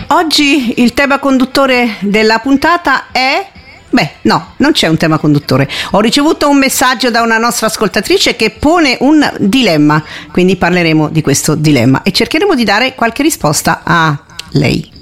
Oggi il tema conduttore della puntata è... no, non c'è un tema conduttore. Ho ricevuto un messaggio da una nostra ascoltatrice che pone un dilemma, quindi parleremo di questo dilemma e cercheremo di dare qualche risposta a lei.